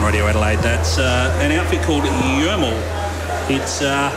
on Radio Adelaide. That's an outfit called Yermal. It's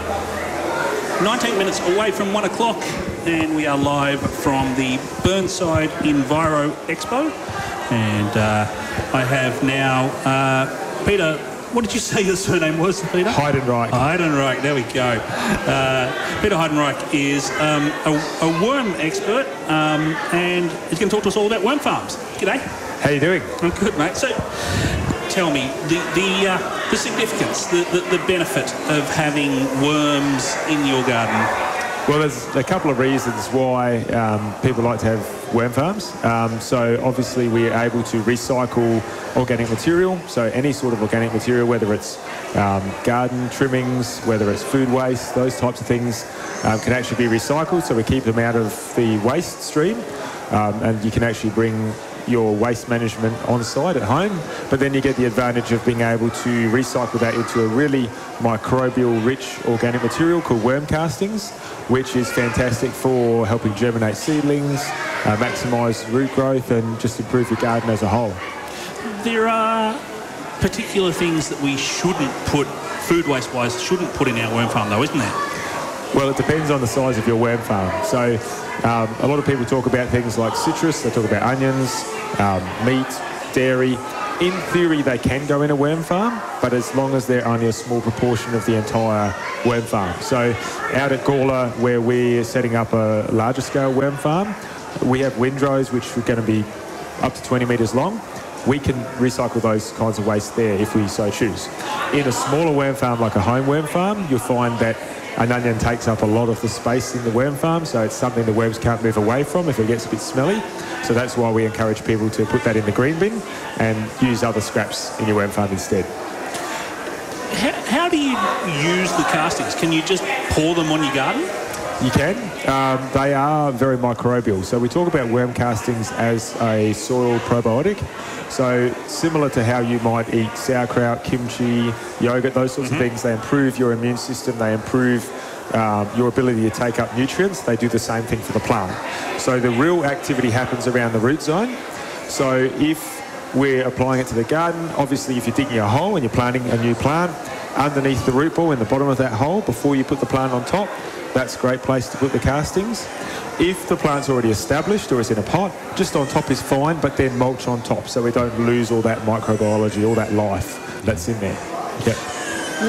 19 minutes away from 1 o'clock, and we are live from the Burnside Enviro Expo. And I have now Peter. What did you say your surname was, Peter? Heidenreich. Heidenreich, there we go. Peter Heidenreich is a worm expert, and he's going to talk to us all about worm farms. G'day. How you doing? I'm good, mate. So, tell me, the significance, the benefit of having worms in your garden. Well, there's a couple of reasons why people like to have worm farms. So obviously we're able to recycle organic material. So any sort of organic material, whether it's garden trimmings, whether it's food waste, those types of things can actually be recycled. So we keep them out of the waste stream, and you can actually bring your waste management on site at home, but then you get the advantage of being able to recycle that into a really microbial rich organic material called worm castings, which is fantastic for helping germinate seedlings, maximise root growth and just improve your garden as a whole. There are particular things that we shouldn't put, food waste wise, shouldn't put in our worm farm though, isn't there? Well, it depends on the size of your worm farm. So a lot of people talk about things like citrus, they talk about onions, meat, dairy. In theory, they can go in a worm farm, but as long as they're only a small proportion of the entire worm farm. So out at Gawler, where we're setting up a larger scale worm farm, we have windrows which are going to be up to 20 metres long. We can recycle those kinds of waste there if we so choose. In a smaller worm farm, like a home worm farm, you'll find that an onion takes up a lot of the space in the worm farm, so it's something the worms can't move away from if it gets a bit smelly. So that's why we encourage people to put that in the green bin and use other scraps in your worm farm instead. How do you use the castings? Can you just pour them on your garden? You can. They are very microbial. So we talk about worm castings as a soil probiotic. So similar to how you might eat sauerkraut, kimchi, yogurt, those sorts of things, they improve your immune system, they improve your ability to take up nutrients. They do the same thing for the plant. So the real activity happens around the root zone. So if we're applying it to the garden, obviously if you're digging a hole and you're planting a new plant, underneath the root ball in the bottom of that hole, before you put the plant on top, that's a great place to put the castings. If the plant's already established or is in a pot, just on top is fine, but then mulch on top so we don't lose all that microbiology, all that life that's in there. Yeah.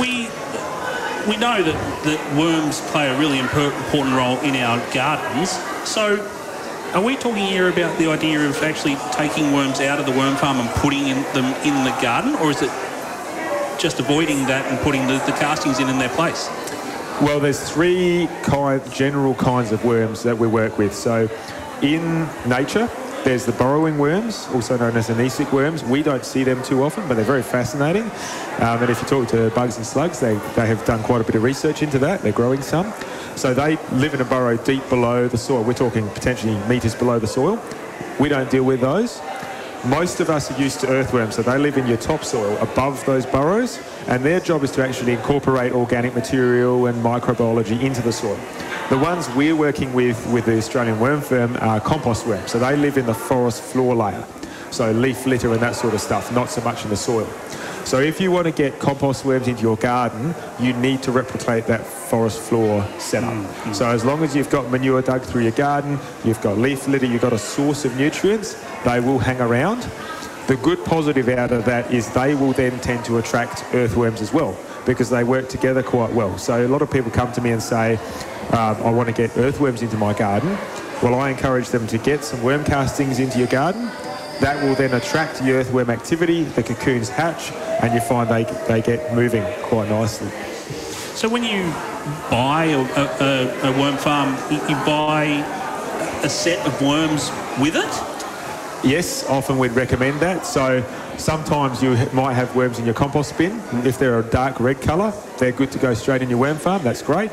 We know that worms play a really important role in our gardens. So are we talking here about the idea of actually taking worms out of the worm farm and putting them in the garden, or is it just avoiding that and putting the castings in their place? Well, there's three general kinds of worms that we work with. So in nature, there's the burrowing worms, also known as anisic worms. We don't see them too often, but they're very fascinating. And if you talk to bugs and slugs, they have done quite a bit of research into that. They're growing some. So they live in a burrow deep below the soil. We're talking potentially metres below the soil. We don't deal with those. Most of us are used to earthworms, so they live in your topsoil above those burrows, and their job is to actually incorporate organic material and microbiology into the soil. The ones we're working with the Australian Worm Firm are compost worms, so they live in the forest floor layer, so leaf litter and that sort of stuff, not so much in the soil. So if you want to get compost worms into your garden, you need to replicate that forest floor setup. So as long as you've got manure dug through your garden, you've got leaf litter, you've got a source of nutrients, they will hang around. The good positive out of that is they will then tend to attract earthworms as well, because they work together quite well. So a lot of people come to me and say, I want to get earthworms into my garden. Well, I encourage them to get some worm castings into your garden. That will then attract the earthworm activity, the cocoons hatch, and you find they get moving quite nicely. So when you buy a worm farm, you buy a set of worms with it? Yes, often we'd recommend that. So sometimes you might have worms in your compost bin. If they're a dark red colour, they're good to go straight in your worm farm. That's great.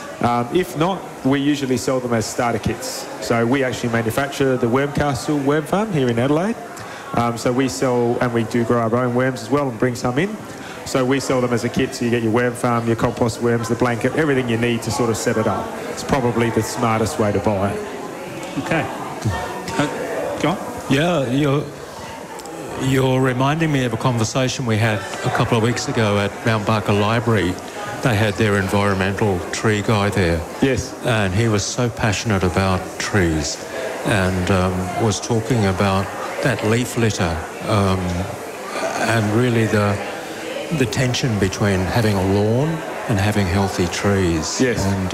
If not, we usually sell them as starter kits. So we actually manufacture the Wormcastle Worm Farm here in Adelaide. So we sell, and we do grow our own worms as well and bring some in. So we sell them as a kit, so you get your worm farm, your compost worms, the blanket, everything you need to sort of set it up. It's probably the smartest way to buy it. Okay. Go on. Yeah, You're reminding me of a conversation we had a couple of weeks ago at Mount Barker Library. They had their environmental tree guy there. Yes. And he was so passionate about trees and was talking about that leaf litter and really the tension between having a lawn and having healthy trees. Yes. And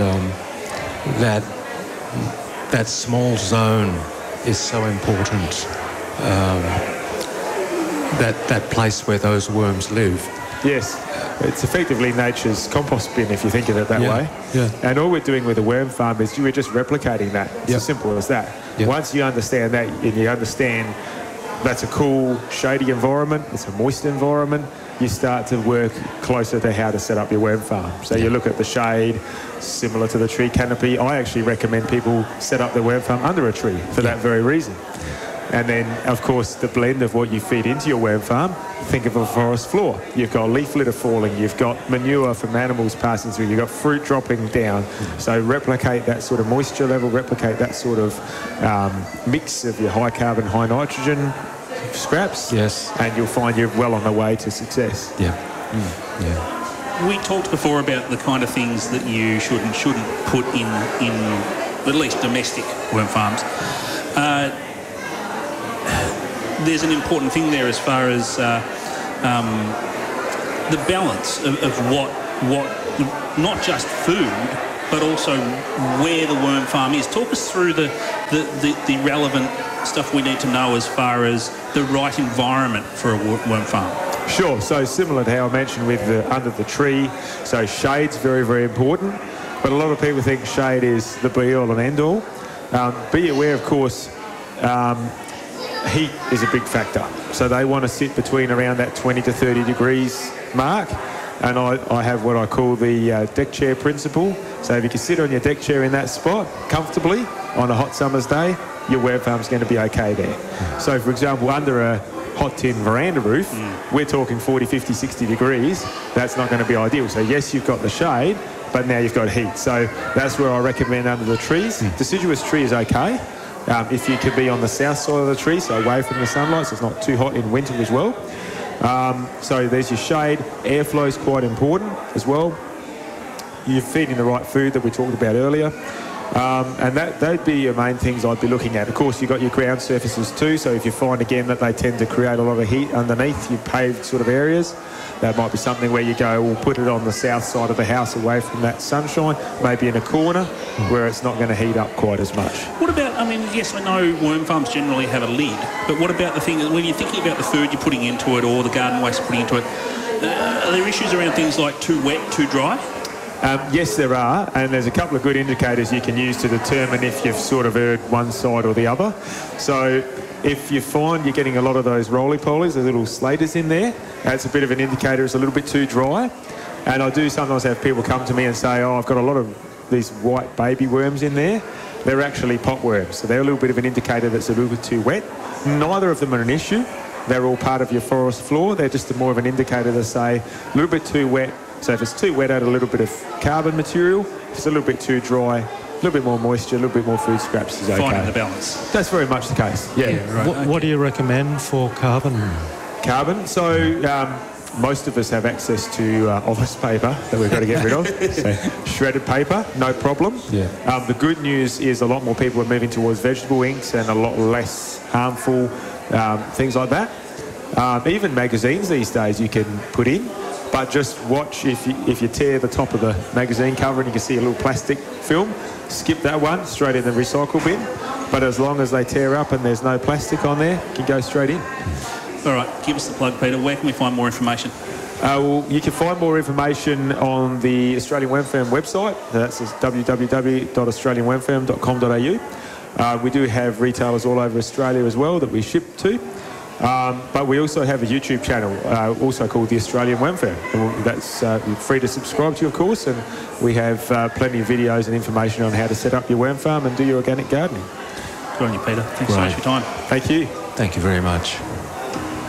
that small zone is so important. That place where those worms live. Yes, it's effectively nature's compost bin if you think of it that way. Yeah. And all we're doing with the worm farm is we're just replicating that. It's as simple as that. Yeah. Once you understand that and you understand that's a cool, shady environment, it's a moist environment, you start to work closer to how to set up your worm farm. So you look at the shade, similar to the tree canopy. I actually recommend people set up their worm farm under a tree for that very reason. And then, of course, the blend of what you feed into your worm farm, think of a forest floor. You've got leaf litter falling, you've got manure from animals passing through, you've got fruit dropping down. So replicate that sort of moisture level, replicate that sort of mix of your high carbon, high nitrogen scraps. Yes. And you'll find you're well on the way to success. Yeah. Yeah. We talked before about the kind of things that you should and shouldn't put in at least domestic worm farms. There's an important thing there as far as the balance of what not just food, but also where the worm farm is. Talk us through the relevant stuff we need to know as far as the right environment for a worm farm. Sure. So similar to how I mentioned with under the tree, so shade's very, very important. But a lot of people think shade is the be-all and end-all. Be aware, of course, heat is a big factor. So they want to sit between around that 20 to 30 degrees mark. And I have what I call the deck chair principle. So if you can sit on your deck chair in that spot comfortably on a hot summer's day, your worm farm's going to be okay there. So for example, under a hot tin veranda roof, we're talking 40, 50, 60 degrees. That's not going to be ideal. So yes, you've got the shade, but now you've got heat. So that's where I recommend under the trees. Deciduous tree is okay. If you can be on the south side of the tree, so away from the sunlight, so it's not too hot in winter as well. So there's your shade. Airflow is quite important as well. You're feeding the right food that we talked about earlier. And that'd be your main things I'd be looking at. Of course, you've got your ground surfaces too, so if you find again that they tend to create a lot of heat underneath your paved sort of areas, that might be something where you go, we'll put it on the south side of the house away from that sunshine, maybe in a corner where it's not going to heat up quite as much. What about, I mean, yes, I know worm farms generally have a lid, but what about the thing that when you're thinking about the food you're putting into it or the garden waste you're putting into it, are there issues around things like too wet, too dry? Yes, there are, and there's a couple of good indicators you can use to determine if you've sort of erred one side or the other. So if you find you're getting a lot of those roly-polies, the little slaters in there, that's a bit of an indicator it's a little bit too dry. And I do sometimes have people come to me and say, oh, I've got a lot of these white baby worms in there. They're actually pot worms, so they're a little bit of an indicator that's a little bit too wet. Neither of them are an issue. They're all part of your forest floor. They're just more of an indicator to say a little bit too wet. So if it's too wet, add a little bit of carbon material. If it's a little bit too dry, a little bit more moisture, a little bit more food scraps is okay. Finding the balance. That's very much the case, yeah. Right. What do you recommend for carbon? Carbon, so most of us have access to office paper that we've got to get rid of. So shredded paper, no problem. Yeah. The good news is a lot more people are moving towards vegetable inks and a lot less harmful things like that. Even magazines these days you can put in. But just watch if you tear the top of the magazine cover and you can see a little plastic film, skip that one, straight in the recycle bin. But as long as they tear up and there's no plastic on there, you can go straight in. All right, give us the plug, Peter. Where can we find more information? Well, you can find more information on the Australian Worm Farm website. That's www.australianwormfarm.com.au. We do have retailers all over Australia as well that we ship to. But we also have a YouTube channel, also called The Australian Worm Farm. That's free to subscribe to, of course, and we have plenty of videos and information on how to set up your worm farm and do your organic gardening. Good on you, Peter. Thanks so much for your time. Thank you. Thank you very much.